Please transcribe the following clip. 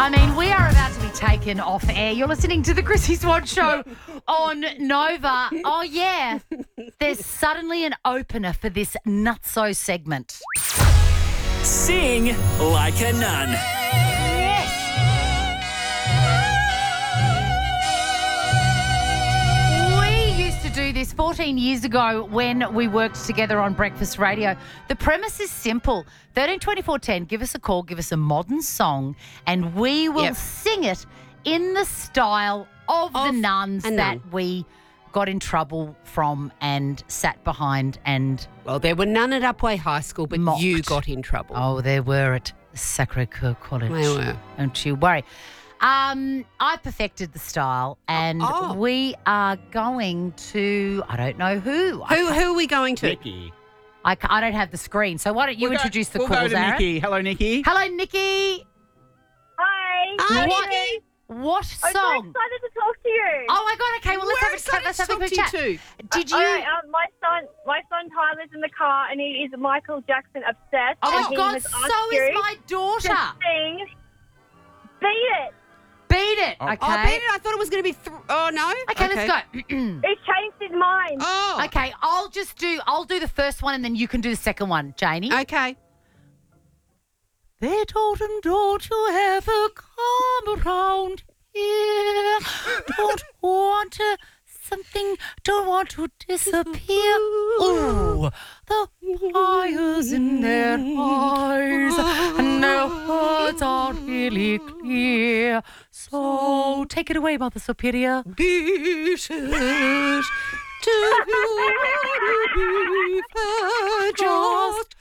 I mean, we are about to be taken off air. You're listening to the Chrissy Swan Show on Nova. Oh, yeah. There's suddenly an opener for this nutso segment. Sing like a nun. Yes. We used to do this 14 years ago when we worked together on Breakfast Radio. The premise is simple. 13 24 10, give us a call, give us a modern song, and we will sing it in the style of the nuns that we got in trouble from and sat behind and Well, there were none at Upwey High School, but mocked. you got in trouble. Oh, there were at Sacré-Cœur College. They were. Don't you worry. I perfected the style, and we are going to, I don't know who. Who are we going to? Nikki. I don't have the screen, so why don't you introduce the we'll calls, go to Aaron? Nikki. Hello, Nikki. Hello, Nikki. Hi. Hi, What- Nikki. What I'm so song? excited to talk to you. Oh, my God. Okay, well, let's have a quick chat. Did you? All right, my son Tyler's in the car and he is Michael Jackson obsessed. Oh, and my he God, has so asked is you my daughter. to sing Beat It. Beat it. Okay. Oh, Peter, I thought it was going to be... oh, no? Okay, let's go. He's changed his mind. Oh. Okay, I'll do the first one and then you can do the second one, Janie. Okay. They told him, don't you ever come around here. Don't want to don't want to disappear. Ooh, the fire's in their eyes and their words are really clear. So take it away, Mother Superior. Beat it to be just